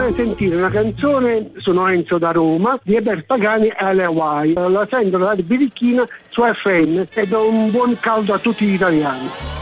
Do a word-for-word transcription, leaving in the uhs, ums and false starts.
vorrei sentire una canzone, sono Enzo da Roma, di Eber Pagani e alle Hawaii. La sento la Birichina su F M e do un buon caldo a tutti gli italiani.